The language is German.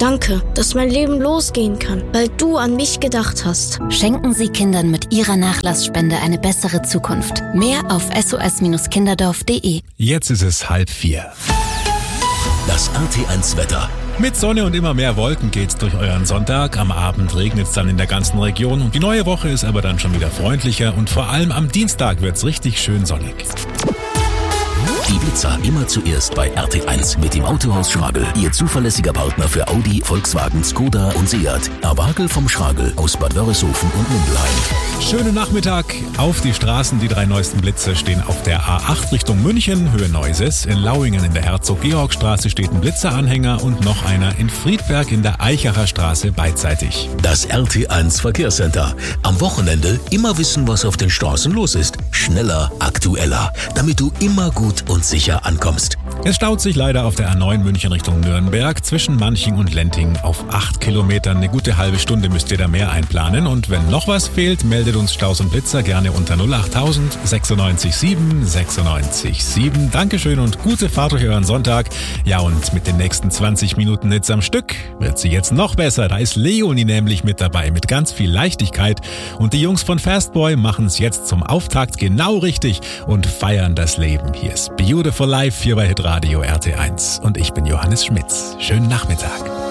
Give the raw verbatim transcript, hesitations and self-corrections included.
Danke, dass mein Leben losgehen kann, weil du an mich gedacht hast. Schenken Sie Kindern mit Ihrer Nachlassspende eine bessere Zukunft. Mehr auf s o s kinderdorf punkt d e. Jetzt ist es halb vier. Das R T eins Wetter. Mit Sonne und immer mehr Wolken geht's durch euren Sonntag. Am Abend regnet's dann in der ganzen Region und die neue Woche ist aber dann schon wieder freundlicher und vor allem am Dienstag wird's richtig schön sonnig. Die Blitzer immer zuerst bei R T eins mit dem Autohaus Schragel. Ihr zuverlässiger Partner für Audi, Volkswagen, Skoda und Seat. Erwagel vom Schragel aus Bad Wörishofen und Mindelheim. Schönen Nachmittag auf die Straßen. Die drei neuesten Blitze stehen auf der A acht Richtung München, Höhe Neuses. In Lauingen in der Herzog-Georg-Straße steht ein Blitzeranhänger und noch einer in Friedberg in der Eichacher Straße beidseitig. Das R T eins Verkehrscenter. Am Wochenende immer wissen, was auf den Straßen los ist. Schneller, aktueller, damit du immer gut und sicher ankommst. Es staut sich leider auf der A neun München Richtung Nürnberg zwischen Manching und Lenting auf acht Kilometern. Eine gute halbe Stunde müsst ihr da mehr einplanen. Und wenn noch was fehlt, meldet uns Staus und Blitzer gerne unter null acht tausend sechsundneunzig sieben sechsundneunzig sieben. Dankeschön und gute Fahrt durch euren Sonntag. Ja, und mit den nächsten zwanzig Minuten Hits am Stück wird sie jetzt noch besser. Da ist Leonie nämlich mit dabei mit ganz viel Leichtigkeit. Und die Jungs von Fastboy machen es jetzt zum Auftakt genau richtig und feiern das Leben. Hier ist Beautiful Life hier bei Hitradio R T eins und ich bin Johannes Schmitz. Schönen Nachmittag.